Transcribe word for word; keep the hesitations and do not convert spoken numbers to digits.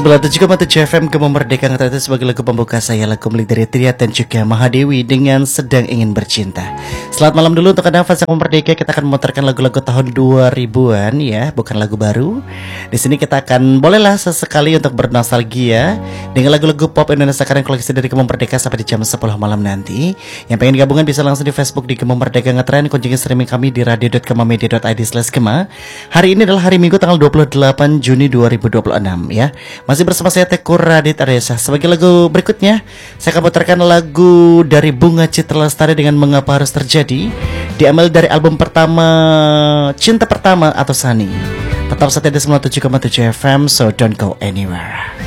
sembilan puluh tujuh koma tujuh F M Gema Merdeka itu sebagai lagu pembuka saya, lagu milik dari Tria dan juga Mahadewi dengan Sedang Ingin Bercinta. Selamat malam dulu untuk Anda fans Gema Merdeka. Kita akan memutarkan lagu-lagu tahun dua ribuan ya, bukan lagu baru. Di sini kita akan bolehlah sesekali untuk bernostalgia dengan lagu-lagu pop Indonesia karena koleksi dari Gema Merdeka sampai di jam sepuluh malam nanti. Yang pengen gabungan bisa langsung di Facebook di Gema Merdeka Ngetren, kunjungi streaming kami di radio dot gema media dot i d slash gema. Hari ini adalah hari Minggu tanggal dua puluh delapan Juni dua ribu dua puluh enam ya. Masih bersama saya Teku Radit Aresa. Sebagai lagu berikutnya saya akan putarkan lagu dari Bunga Citra Lestari dengan Mengapa Harus Terjadi, diambil dari album pertama Cinta Pertama atau Sani. Tetap setia di sembilan puluh tujuh koma tujuh F M, so don't go anywhere.